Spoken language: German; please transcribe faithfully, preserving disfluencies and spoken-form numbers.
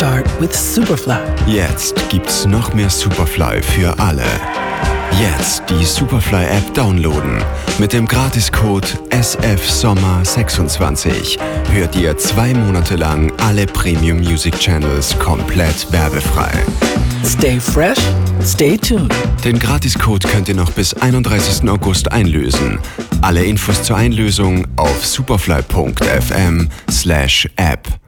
start with Superfly. Jetzt gibt's noch mehr Superfly für alle. Jetzt die Superfly-App downloaden. Mit dem Gratiscode S F Sommer sechsundzwanzig hört ihr zwei Monate lang alle Premium Music Channels komplett werbefrei. Stay fresh, stay tuned. Den Gratiscode könnt ihr noch bis einunddreißigsten August einlösen. Alle Infos zur Einlösung auf superfly punkt f m slash app.